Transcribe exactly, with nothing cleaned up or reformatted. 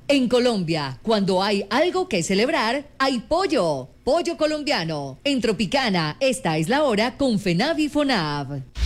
En Colombia, cuando hay algo que celebrar, hay pollo. Pollo colombiano. En Tropicana, esta es la hora con FENAVI FONAV.